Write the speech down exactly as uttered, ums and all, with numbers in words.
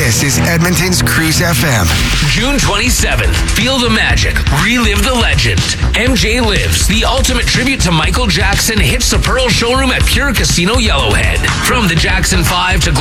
This is Edmonton's Cruise F M. June twenty-seventh. Feel the magic. Relive the legend. M J Lives, the ultimate tribute to Michael Jackson, hits the Pearl Showroom at Pure Casino Yellowhead. From the Jackson five to